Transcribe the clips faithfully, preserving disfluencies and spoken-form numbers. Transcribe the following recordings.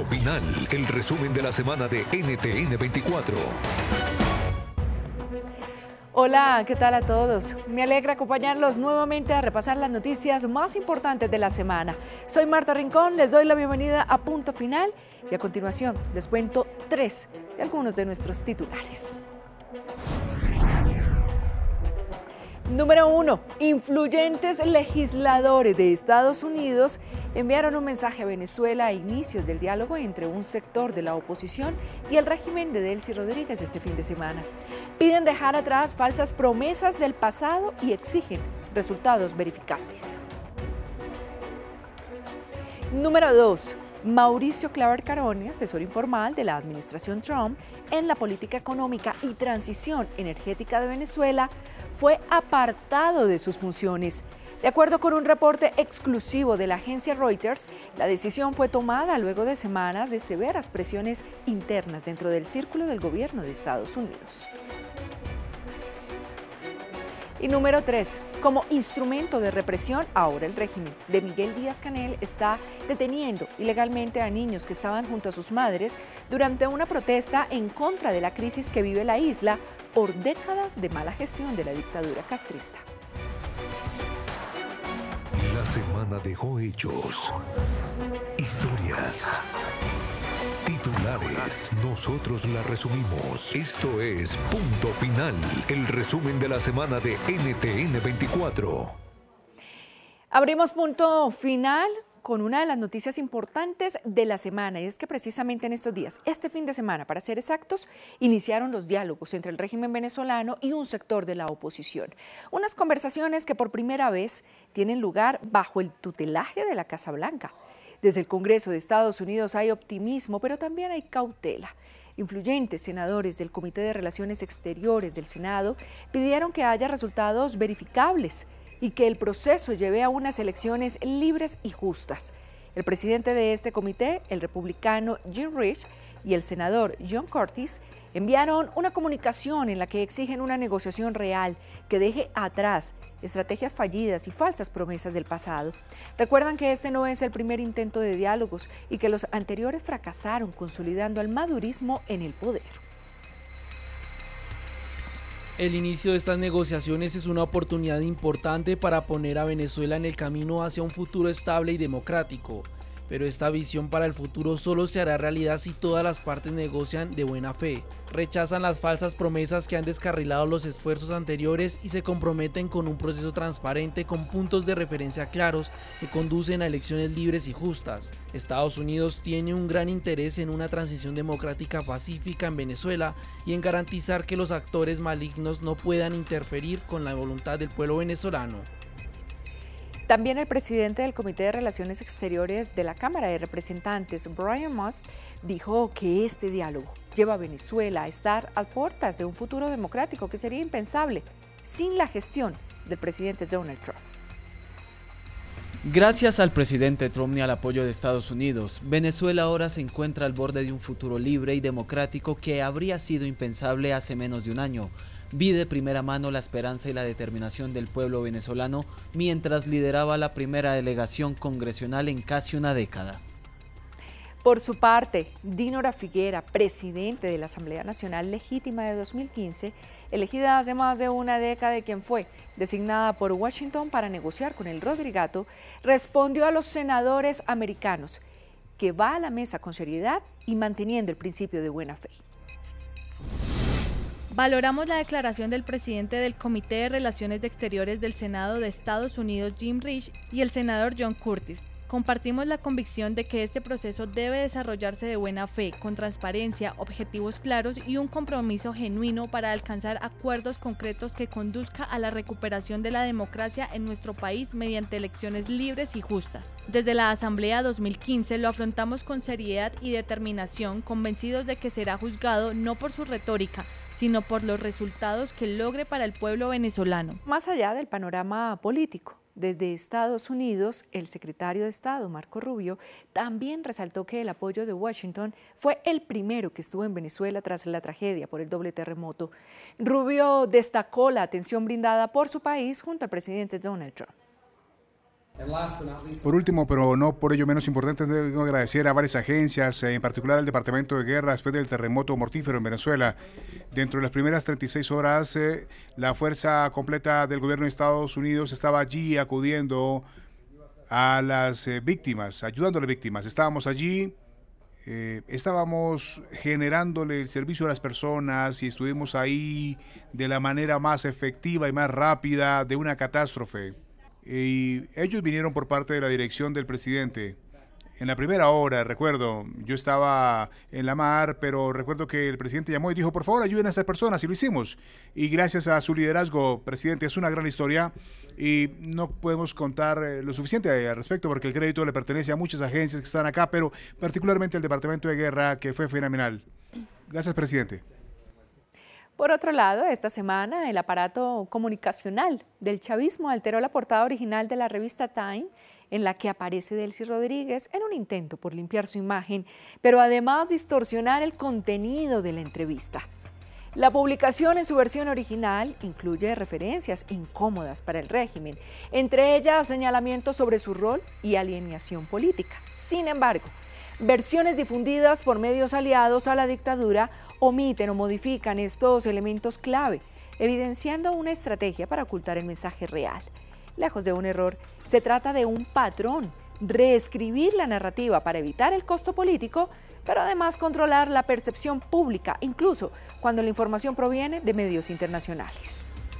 Final, el resumen de la semana de N T N veinticuatro. Hola, ¿qué tal a todos? Me alegra acompañarlos nuevamente a repasar las noticias más importantes de la semana. Soy Marta Rincón, les doy la bienvenida a Punto Final y a continuación les cuento tres de algunos de nuestros titulares. Número uno. Influyentes legisladores de Estados Unidos enviaron un mensaje a Venezuela a inicios del diálogo entre un sector de la oposición y el régimen de Delcy Rodríguez este fin de semana. Piden dejar atrás falsas promesas del pasado y exigen resultados verificables. Número dos. Mauricio Claver Carone, asesor informal de la administración Trump en la política económica y transición energética de Venezuela, fue apartado de sus funciones. De acuerdo con un reporte exclusivo de la agencia Reuters, la decisión fue tomada luego de semanas de severas presiones internas dentro del círculo del gobierno de Estados Unidos. Y número tres. Como instrumento de represión, ahora el régimen de Miguel Díaz-Canel está deteniendo ilegalmente a niños que estaban junto a sus madres durante una protesta en contra de la crisis que vive la isla por décadas de mala gestión de la dictadura castrista. La semana dejó hechos, historias, titulares. Nosotros la resumimos. Esto es Punto Final, el resumen de la semana de N T N veinticuatro. Abrimos Punto Final con una de las noticias importantes de la semana, y es que precisamente en estos días, este fin de semana, para ser exactos, iniciaron los diálogos entre el régimen venezolano y un sector de la oposición. Unas conversaciones que por primera vez tienen lugar bajo el tutelaje de la Casa Blanca. Desde el Congreso de Estados Unidos hay optimismo, pero también hay cautela. Influyentes senadores del Comité de Relaciones Exteriores del Senado pidieron que haya resultados verificables y que el proceso lleve a unas elecciones libres y justas. El presidente de este comité, el republicano Jim Risch, y el senador John Cortis enviaron una comunicación en la que exigen una negociación real que deje atrás estrategias fallidas y falsas promesas del pasado. Recuerdan que este no es el primer intento de diálogos y que los anteriores fracasaron, consolidando al madurismo en el poder. El inicio de estas negociaciones es una oportunidad importante para poner a Venezuela en el camino hacia un futuro estable y democrático. Pero esta visión para el futuro solo se hará realidad si todas las partes negocian de buena fe, rechazan las falsas promesas que han descarrilado los esfuerzos anteriores y se comprometen con un proceso transparente con puntos de referencia claros que conducen a elecciones libres y justas. Estados Unidos tiene un gran interés en una transición democrática pacífica en Venezuela y en garantizar que los actores malignos no puedan interferir con la voluntad del pueblo venezolano. También el presidente del Comité de Relaciones Exteriores de la Cámara de Representantes, Brian Must, dijo que este diálogo lleva a Venezuela a estar a puertas de un futuro democrático que sería impensable sin la gestión del presidente Donald Trump. Gracias al presidente Trump y al apoyo de Estados Unidos, Venezuela ahora se encuentra al borde de un futuro libre y democrático que habría sido impensable hace menos de un año. Vi de primera mano la esperanza y la determinación del pueblo venezolano mientras lideraba la primera delegación congresional en casi una década. Por su parte, Dinora Figuera, presidente de la Asamblea Nacional Legítima de dos mil quince, elegida hace más de una década y quien fue designada por Washington para negociar con el Rodrigato, respondió a los senadores americanos que va a la mesa con seriedad y manteniendo el principio de buena fe. Valoramos la declaración del presidente del Comité de Relaciones Exteriores del Senado de Estados Unidos, Jim Risch, y el senador John Cortis. Compartimos la convicción de que este proceso debe desarrollarse de buena fe, con transparencia, objetivos claros y un compromiso genuino para alcanzar acuerdos concretos que conduzca a la recuperación de la democracia en nuestro país mediante elecciones libres y justas. Desde la Asamblea dos mil quince lo afrontamos con seriedad y determinación, convencidos de que será juzgado no por su retórica, sino por los resultados que logre para el pueblo venezolano. Más allá del panorama político, desde Estados Unidos, el secretario de Estado, Marco Rubio, también resaltó que el apoyo de Washington fue el primero que estuvo en Venezuela tras la tragedia por el doble terremoto. Rubio destacó la atención brindada por su país junto al presidente Donald Trump. Por último, pero no por ello menos importante, tengo que agradecer a varias agencias, en particular al Departamento de Guerra después del terremoto mortífero en Venezuela. Dentro de las primeras treinta y seis horas, eh, la fuerza completa del gobierno de Estados Unidos estaba allí acudiendo a las eh, víctimas, ayudando a las víctimas. Estábamos allí, eh, estábamos generándole el servicio a las personas y estuvimos ahí de la manera más efectiva y más rápida de una catástrofe. Y ellos vinieron por parte de la dirección del presidente. En la primera hora, recuerdo, yo estaba en la mar, pero recuerdo que el presidente llamó y dijo, por favor, ayuden a estas personas, y lo hicimos. Y gracias a su liderazgo, presidente, es una gran historia y no podemos contar lo suficiente al respecto porque el crédito le pertenece a muchas agencias que están acá, pero particularmente al Departamento de Guerra, que fue fenomenal. Gracias, presidente. Por otro lado, esta semana el aparato comunicacional del chavismo alteró la portada original de la revista Time, en la que aparece Delcy Rodríguez en un intento por limpiar su imagen, pero además distorsionar el contenido de la entrevista. La publicación en su versión original incluye referencias incómodas para el régimen, entre ellas señalamientos sobre su rol y alienación política. Sin embargo, versiones difundidas por medios aliados a la dictadura omiten o modifican estos elementos clave, evidenciando una estrategia para ocultar el mensaje real. Lejos de un error, se trata de un patrón, reescribir la narrativa para evitar el costo político, pero además controlar la percepción pública, incluso cuando la información proviene de medios internacionales.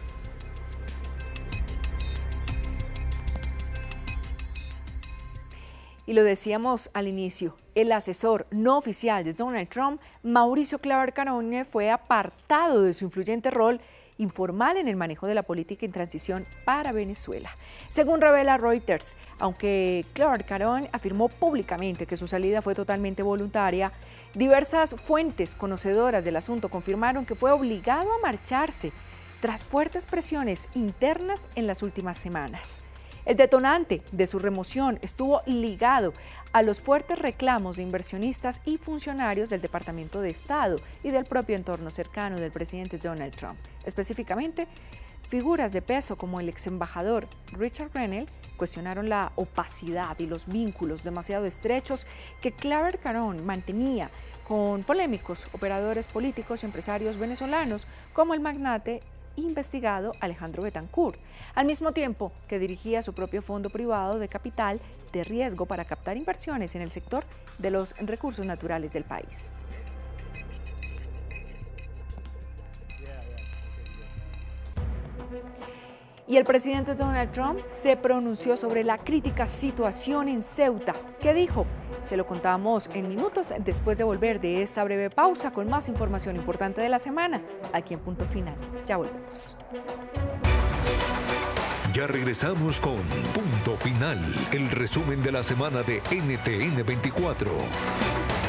Y lo decíamos al inicio, el asesor no oficial de Donald Trump, Mauricio Claver-Carone, fue apartado de su influyente rol informal en el manejo de la política en transición para Venezuela. Según revela Reuters, aunque Claver-Carone afirmó públicamente que su salida fue totalmente voluntaria, diversas fuentes conocedoras del asunto confirmaron que fue obligado a marcharse tras fuertes presiones internas en las últimas semanas. El detonante de su remoción estuvo ligado a los fuertes reclamos de inversionistas y funcionarios del Departamento de Estado y del propio entorno cercano del presidente Donald Trump. Específicamente, figuras de peso como el ex embajador Richard Grenell cuestionaron la opacidad y los vínculos demasiado estrechos que Claver-Carone mantenía con polémicos operadores políticos y empresarios venezolanos como el magnate investigado Alejandro Betancourt, al mismo tiempo que dirigía su propio fondo privado de capital de riesgo para captar inversiones en el sector de los recursos naturales del país. Y el presidente Donald Trump se pronunció sobre la crítica situación en Ceuta. ¿Qué dijo? Se lo contamos en minutos después de volver de esta breve pausa con más información importante de la semana, aquí en Punto Final. Ya volvemos. Ya regresamos con Punto Final, el resumen de la semana de N T N veinticuatro.